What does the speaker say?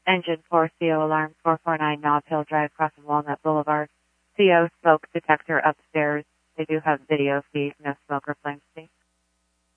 Engine 4, CO alarm 449 Nob Hill Drive, crossing Walnut Boulevard. CO smoke detector upstairs. They do have video feed, no smoke or flame see.